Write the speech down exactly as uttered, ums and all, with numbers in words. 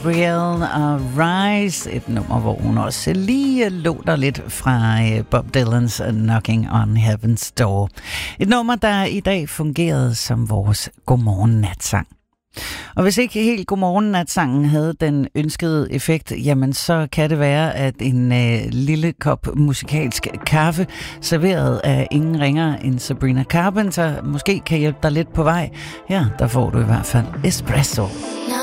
Gabrielle og Rise, et nummer, hvor hun også lige låter lidt fra Bob Dylans Knocking on Heaven's Door. Et nummer, der i dag fungerede som vores godmorgen-natsang. Og hvis ikke helt godmorgen-natsangen havde den ønskede effekt, jamen så kan det være, at en øh, lille kop musikalsk kaffe, serveret af ingen ringere end Sabrina Carpenter, måske kan hjælpe dig lidt på vej. Her, der får du i hvert fald espresso. No.